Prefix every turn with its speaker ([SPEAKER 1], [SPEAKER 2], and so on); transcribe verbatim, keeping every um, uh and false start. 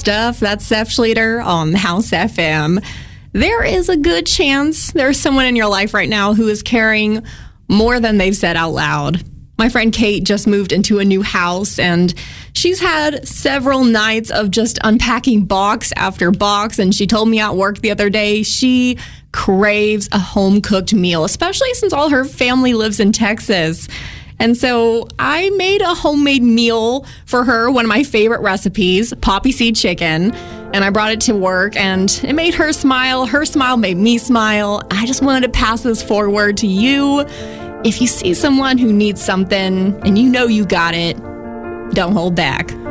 [SPEAKER 1] stuff. That's Steph Schleter on House F M. There is a good chance there's someone in your life right now who is carrying more than they've said out loud. My friend Kate just moved into a new house, and she's had several nights of just unpacking box after box, and she told me at work the other day she craves a home-cooked meal, especially since all her family lives in Texas. And so I made a homemade meal for her, one of my favorite recipes, poppy seed chicken, and I brought it to work, and it made her smile. Her smile made me smile. I just wanted to pass this forward to you. If you see someone who needs something and you know you got it, don't hold back.